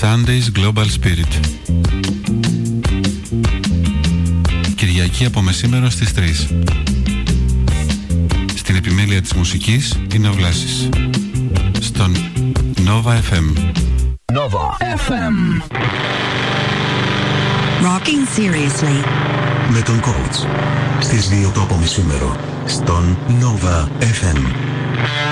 Sunday's Global Spirit. Κυριακή από μεσήμερο στις 3. Στην επιμέλεια της μουσικής είναι ο Βλάσης. Στον Nova FM. Nova FM. Rocking seriously. Με τον coach. Στις 2 το απομεσήμερο. Στον Nova FM.